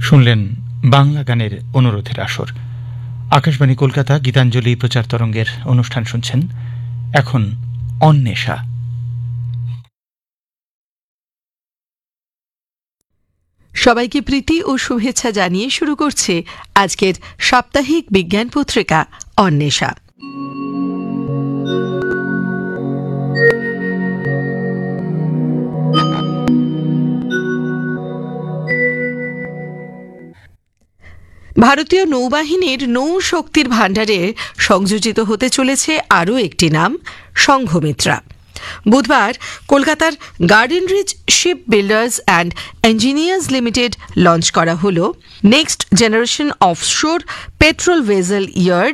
শুনলেন বাংলা গানের অনুরোধের আসর। আকাশবাণী কলকাতা গীতাঞ্জলি প্রচার তরঙ্গের অনুষ্ঠান শুনছেন। এখন অন্বেষা। সবাইকে প্রীতি ও শুভেচ্ছা জানিয়ে শুরু করছে আজকের সাপ্তাহিক বিজ্ঞান পত্রিকা অন্বেষা। ভারতীয় নৌবাহিনীর নৌ শক্তির ভাণ্ডারে সংযোজিত হতে চলেছে আরও একটি নাম, সংঘমিত্রা। বুধবার কলকাতার garden reach ship builders and engineers limited launch করা হল next generation offshore petrol vessel yard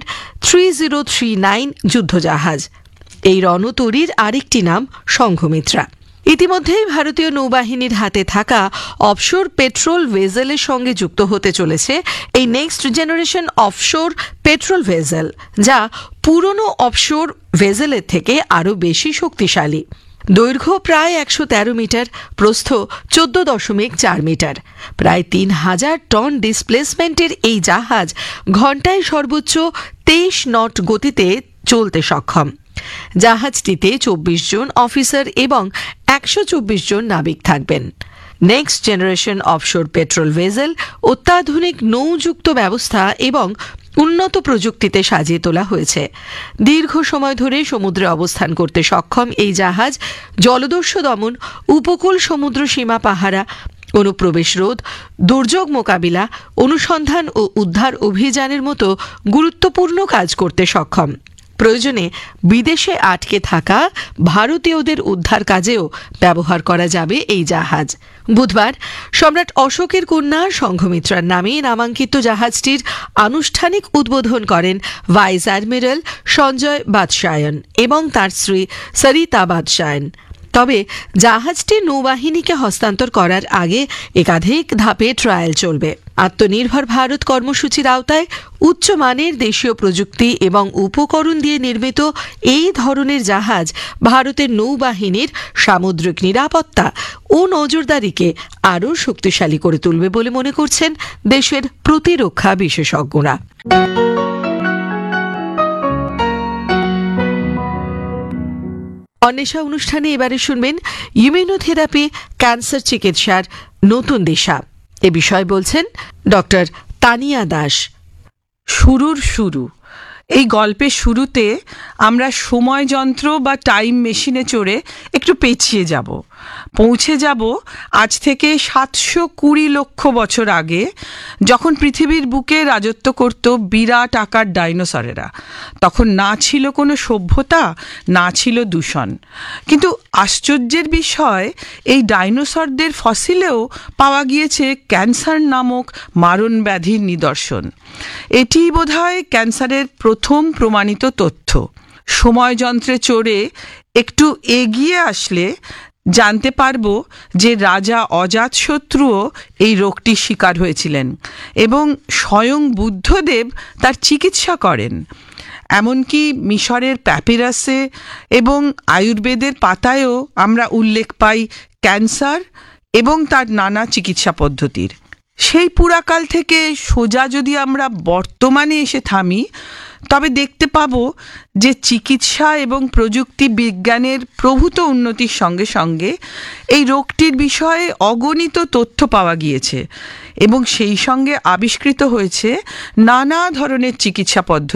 3039 যুদ্ধজাহাজ। এই রণতরীর আরেকটি নাম সংঘমিত্রা। ইতিমধ্যেই ভারতীয় নৌবাহিনীর হাতে থাকা অফশোর পেট্রোল ভেসেলের সঙ্গে যুক্ত হতে চলেছে এই next generation offshore petrol vessel, যা পুরনো অফশোর ভেসেলের থেকে আরও বেশি শক্তিশালী। দৈর্ঘ্য প্রায় 113 মিটার, প্রস্থ 14.4 মিটার। প্রায় 3000 টন ডিসপ্লেসমেন্টের এই জাহাজ ঘণ্টায় সর্বোচ্চ 23 নট গতিতে চলতে সক্ষম। জাহাজটিতে 24 জন অফিসার এবং 124 জন নাবিক থাকবেন। Next generation offshore petrol vessel অত্যাধুনিক নৌযুক্ত ব্যবস্থা এবং উন্নত প্রযুক্তিতে সাজিয়ে তোলা হয়েছে। দীর্ঘ সময় ধরে সমুদ্রে অবস্থান করতে সক্ষম এই জাহাজ জলদস্যু দমন, উপকূল সমুদ্র সীমা পাহারা, অনুপ্রবেশ রোধ, দুর্যোগ মোকাবিলা, অনুসন্ধান ও উদ্ধার অভিযানের মতো গুরুত্বপূর্ণ কাজ করতে সক্ষম। প্রয়োজনে বিদেশে আটকে থাকা ভারতীয়দের উদ্ধার কাজেও ব্যবহার করা যাবে এই জাহাজ। বুধবার সম্রাট অশোকের কন্যা সংঘমিত্রার নামে নামাঙ্কিত জাহাজটির আনুষ্ঠানিক উদ্বোধন করেন ভাইস অ্যাডমিরাল সঞ্জয় বাদশায়ন এবং তার স্ত্রী সরিতা বাদশায়ন। তবে জাহাজটি নৌবাহিনীকে হস্তান্তর করার আগে একাধিক ধাপে ট্রায়াল চলবে। আত্মনির্ভর ভারত কর্মসূচির আওতায় উচ্চমানের দেশীয় প্রযুক্তি এবং উপকরণ দিয়ে নির্মিত এই ধরনের জাহাজ ভারতের নৌবাহিনীর সামুদ্রিক নিরাপত্তা ও নজরদারিকে আরও শক্তিশালী করে তুলবে বলে মনে করছেন দেশের প্রতিরক্ষা বিশেষজ্ঞরা। অন্বেষা অনুষ্ঠানে এবারে শুনবেন ইমিউনোথেরাপি ক্যান্সার চিকিৎসার নতুন দিশা। এ বিষয়ে বলছেন ডক্টর তানিয়া দাস। শুরুর শুরু। এই গল্পের শুরুতে আমরা সময় যন্ত্র বা টাইম মেশিনে চড়ে একটু পেছিয়ে যাব, পৌঁছে যাব আজ থেকে 720 লক্ষ বছর আগে, যখন পৃথিবীর বুকে রাজত্ব করত বিরাট আকার ডাইনোসরেরা। তখন না ছিল কোনো সভ্যতা, না ছিল দূষণ। কিন্তু আশ্চর্যের বিষয়, এই ডাইনোসরদের ফসিলেও পাওয়া গিয়েছে ক্যান্সার নামক মারণ ব্যাধির নিদর্শন। এটিই বোধহয় ক্যান্সারের প্রথম প্রমাণিত তথ্য। সময় যন্ত্রে চড়ে একটু এগিয়ে আসলে জানতে পারব যে রাজা অজাতশত্রুও এই রোগটির শিকার হয়েছিলেন এবং স্বয়ং বুদ্ধদেব তার চিকিৎসা করেন। এমনকি মিশরের প্যাপিরাসে এবং আয়ুর্বেদের পাতায়ও আমরা উল্লেখ পাই ক্যান্সার এবং তার নানা চিকিৎসা পদ্ধতির। সেই পুরাকাল থেকে সোজা যদি আমরা বর্তমানে এসে থামি, তবে দেখতে পাব যে চিকিৎসা এবং প্রযুক্তি বিজ্ঞানের প্রভূত উন্নতির সঙ্গে সঙ্গে এই রোগটির বিষয়ে অগণিত তথ্য পাওয়া গিয়েছে এবং সেই সঙ্গে আবিষ্কৃত হয়েছে নানা ধরনের চিকিৎসা পদ্ধতি।